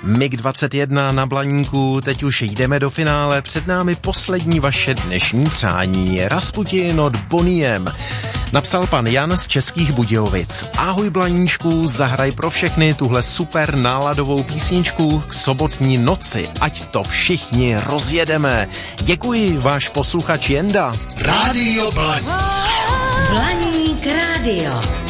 MiG-21 na Blaníku, teď už jdeme do finále, před námi poslední vaše dnešní přání. Rasputin od Bonnie M. Napsal pan Jan z Českých Budějovic. Ahoj Blaníčku, zahraj pro všechny tuhle super náladovou písničku k sobotní noci, ať to všichni rozjedeme. Děkuji, váš posluchač Jenda. Rádio Blaník. Blaník rádio.